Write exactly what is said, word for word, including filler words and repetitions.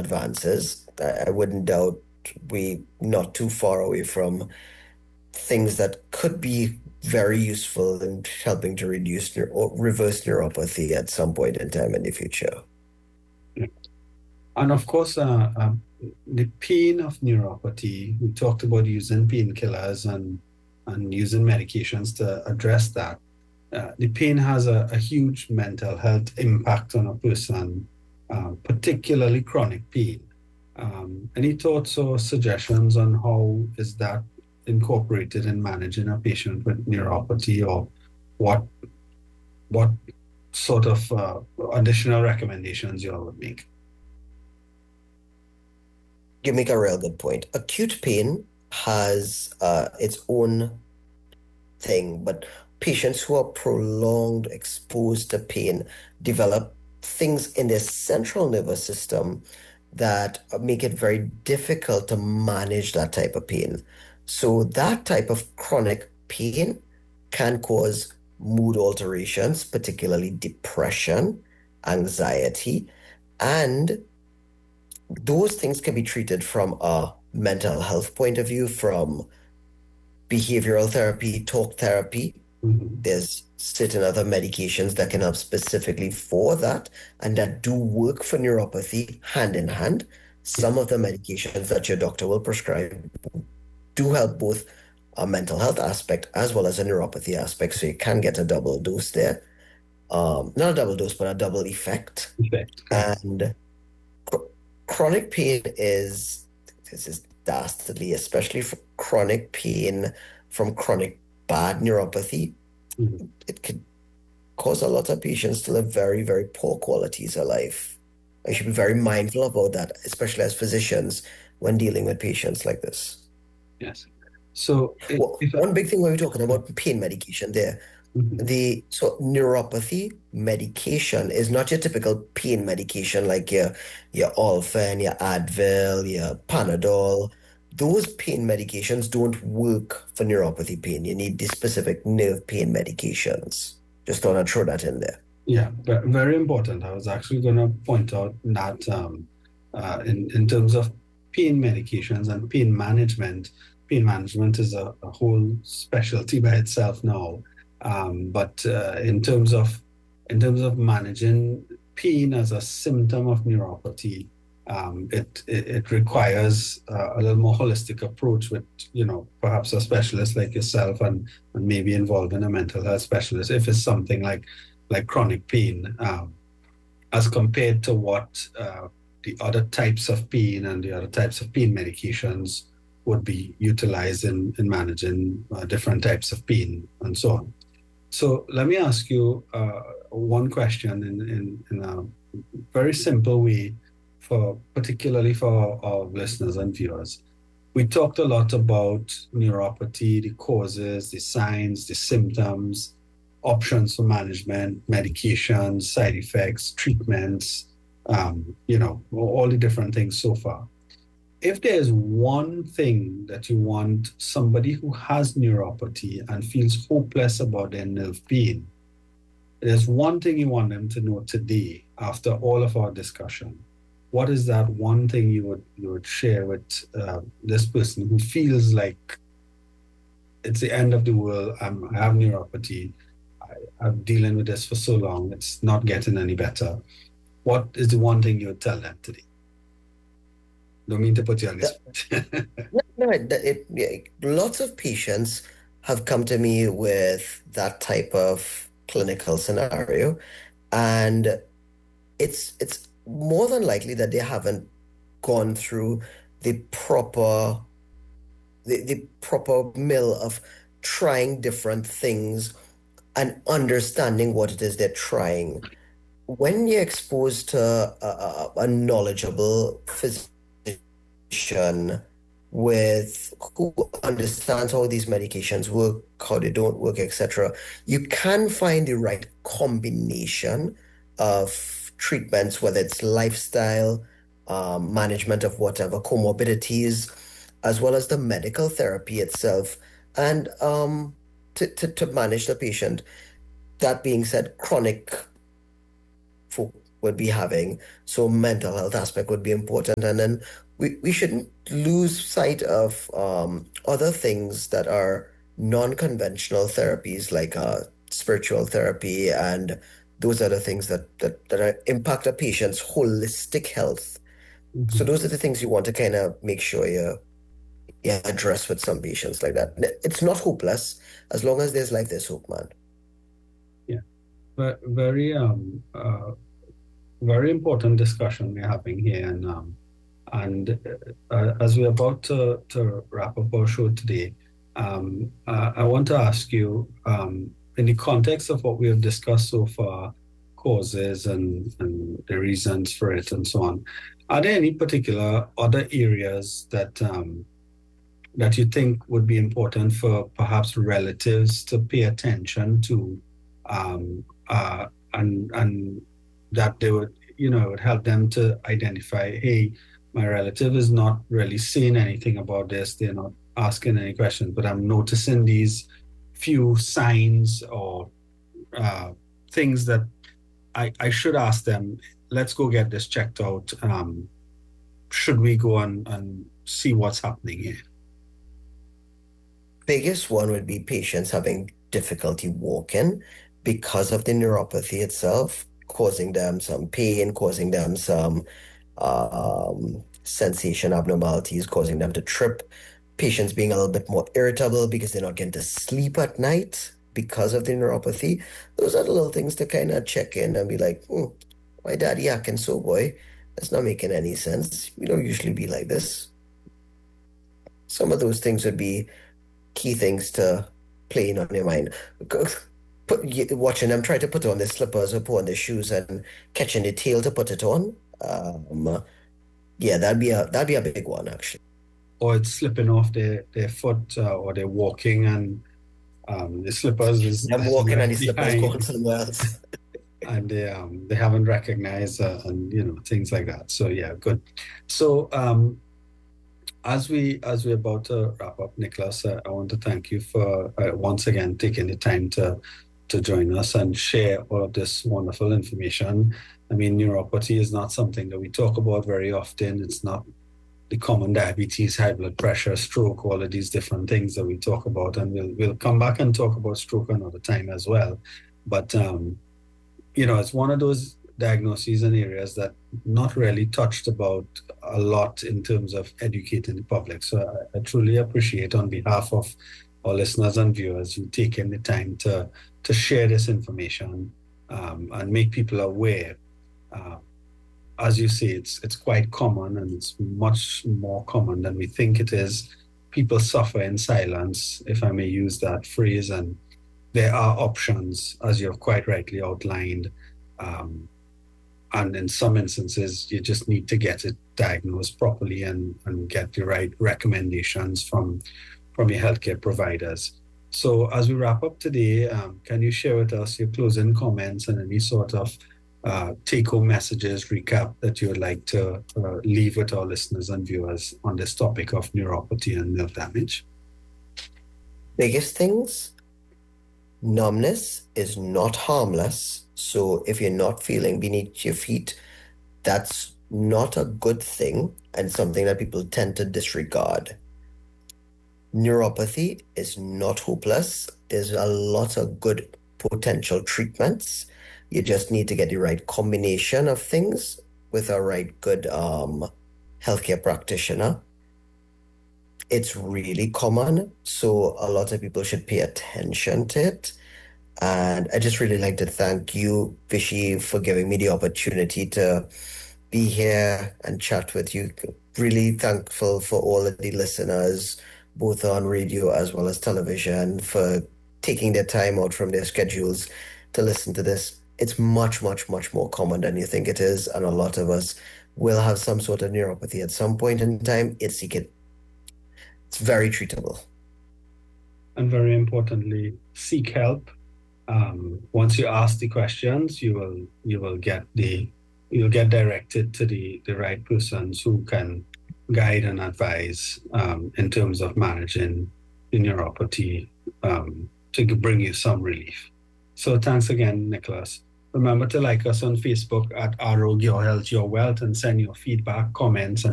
advances. I, I wouldn't doubt we not too far away from things that could be very useful in helping to reduce neur or reverse neuropathy at some point in time in the future. And of course, uh, uh, the pain of neuropathy, we talked about using painkillers and, and using medications to address that. Uh, the pain has a, a huge mental health impact on a person, uh, particularly chronic pain. Um, any thoughts or suggestions on how is that incorporated in managing a patient with neuropathy, or what what sort of uh, additional recommendations you all would make? You make a real good point. Acute pain has uh, its own thing, but patients who are prolonged exposed to pain develop things in their central nervous system that make it very difficult to manage that type of pain. So that type of chronic pain can cause mood alterations, particularly depression, anxiety, and those things can be treated from a mental health point of view, from behavioral therapy, talk therapy. Mhm. There's certain other medications that can help specifically for that and that do work for neuropathy hand in hand. Yeah. Some of the medications that your doctor will prescribe do help both a mental health aspect as well as a neuropathy aspect. So you can get a double dose there. Um, not a double dose, but a double effect. Effect, correct. And chr- chronic pain is, this is dastardly, especially for chronic pain from chronic bad neuropathy. Mhm. It could cause a lot of patients to live very, very poor qualities of life. I should be very mindful about that, especially as physicians when dealing with patients like this. Yes. So i- Well, if I, one big thing when we're talking about pain medication there, Mhm. the so neuropathy medication is not your typical pain medication like your your Alfen, your Advil, your Panadol. Those pain medications don't work for neuropathy pain. You need the specific nerve pain medications. Just thought I'd throw that in there. Yeah, ve- very important. I was actually going to point out that um, uh, in, in terms of pain medications and pain management, pain management is a, a whole specialty by itself now. Um, but uh, in terms of in terms of managing pain as a symptom of neuropathy, um, it, it it requires uh, a little more holistic approach with, you know, perhaps a specialist like yourself, and, and maybe involving a mental health specialist if it's something like like chronic pain, um, as compared to what uh, the other types of pain and the other types of pain medications would be utilized in, in managing uh, different types of pain and so on. So let me ask you uh, one question in, in, in a very simple way, for particularly for our, our listeners and viewers. We talked a lot about neuropathy, the causes, the signs, the symptoms, options for management, medications, side effects, treatments, um, you know, all the different things so far. If there's one thing that you want somebody who has neuropathy and feels hopeless about their nerve pain, there's one thing you want them to know today after all of our discussion. What is that one thing you would you would share with uh, this person who feels like it's the end of the world? I'm, I have neuropathy. I, I'm dealing with this for so long. It's not getting any better. What is the one thing you would tell them today? Don't mean to put you on this. The- no, no, it, it, yeah, lots of patients have come to me with that type of clinical scenario, and it's it's more than likely that they haven't gone through the proper the, the proper mill of trying different things and understanding what it is they're trying. When you're exposed to a, a, a knowledgeable physician with who understands how these medications work, how they don't work, et cetera, you can find the right combination of treatments, whether it's lifestyle, um, management of whatever comorbidities, as well as the medical therapy itself, and um, to, to, to manage the patient. That being said, chronic for would be having. So mental health aspect would be important. And then we, we shouldn't lose sight of um, other things that are non-conventional therapies like uh, spiritual therapy and those other things that, that, that are, impact a patient's holistic health. So Mhm. those are the things you want to kind of make sure you, you address with some patients like that. It's not hopeless. As long as there's life, there's hope, man. Yeah, but very um uh, very important discussion we're having here, and um and uh, as we're about to to wrap up our show today, um uh, I want to ask you, um in the context of what we have discussed so far, causes and and the reasons for it and so on, are there any particular other areas that um that you think would be important for perhaps relatives to pay attention to, um, uh, and and that they would, you know, it would help them to identify, hey, my relative is not really saying anything about this, they're not asking any questions, but I'm noticing these few signs or uh, things that I, I should ask them, let's go get this checked out. Um, should we go and, and see what's happening here? Biggest one would be patients having difficulty walking because of the neuropathy itself, causing them some pain, causing them some um, sensation abnormalities, causing them to trip. Patients being a little bit more irritable because they're not getting to sleep at night because of the neuropathy. Those are the little things to kind of check in and be like, hmm, why daddy acting so, boy? That's not making any sense. We don't usually be like this. Some of those things would be key things to playing on your mind. Go- Put, y- watching them try to put on their slippers or put on their shoes and catching the tail to put it on. Um, yeah, that'd be a that'd be a big one actually. Or it's slipping off their, their foot, uh, or they're walking and um, the slippers is, Them is walking and left the slippers going behind, somewhere else. and they um, they haven't recognized, uh, and you know, things like that. So yeah, good. So um, as we as we're about to wrap up, Nicholas, uh, I want to thank you for uh, once again taking the time to to join us and share all of this wonderful information. I mean, neuropathy is not something that we talk about very often. It's not the common diabetes, high blood pressure, stroke, all of these different things that we talk about. And we'll we'll come back and talk about stroke another time as well. But um, you know, it's one of those diagnoses and areas that not really touched about a lot in terms of educating the public. So I, I truly appreciate on behalf of our listeners and viewers you taking the time to to share this information, um, and make people aware. Uh, as you say, it's it's quite common, and it's much more common than we think it is. People suffer in silence, if I may use that phrase, and there are options, as you've quite rightly outlined. Um, and in some instances, you just need to get it diagnosed properly and, and get the right recommendations from, from your healthcare providers. So as we wrap up today, um, can you share with us your closing comments and any sort of uh, take-home messages, recap that you would like to uh, leave with our listeners and viewers on this topic of neuropathy and nerve damage? Biggest things, numbness is not harmless. So if you're not feeling beneath your feet, that's not a good thing and something that people tend to disregard. Neuropathy is not hopeless. There's a lot of good potential treatments. You just need to get the right combination of things with a right good um, healthcare practitioner. It's really common, so a lot of people should pay attention to it. And I just really like to thank you, Vishy, for giving me the opportunity to be here and chat with you. Really thankful for all of the listeners, both on radio as well as television, for taking their time out from their schedules to listen to this. It's much, much, much more common than you think it is, and a lot of us will have some sort of neuropathy at some point in time. It's it's very treatable. And very importantly, seek help. Um, once you ask the questions, you will you will get the you'll get directed to the the right persons who can guide and advise, um, in terms of managing the neuropathy, um, to bring you some relief. So thanks again, Nicholas, Remember to like us on Facebook at Arog Your Health, Your Wealth, and send your feedback, comments, and